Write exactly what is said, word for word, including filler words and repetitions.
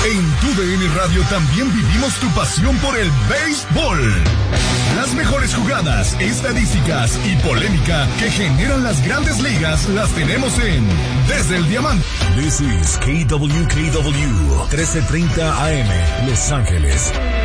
En Tu D N Radio también vivimos tu pasión por el béisbol. Las mejores jugadas, estadísticas y polémica que generan las grandes ligas las tenemos en Desde el Diamante. This is K W K W trece treinta A M, Los Ángeles.